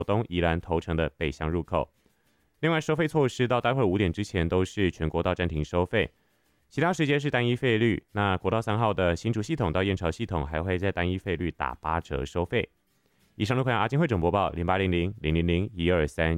东宜兰头城的北向入口。另外，收费措施到待会5点之前都是全国道暂停收费，其他时间是单一费率。那国道3号的新竹系统到燕巢系统还会在单一费率打8折收费。以上路况由阿金汇总播报，0800 000 123。